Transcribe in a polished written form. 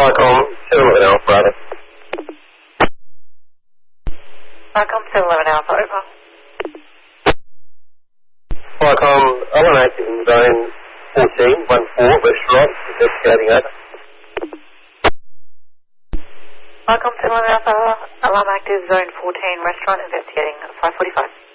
Marcom 711 Alpha, brother. Marcom 711 Alpha, over. Marcom, alarm active in zone 14, 14, restaurant, investigating over. Marcom 711 Alpha, alarm active, zone 14, restaurant, investigating 545.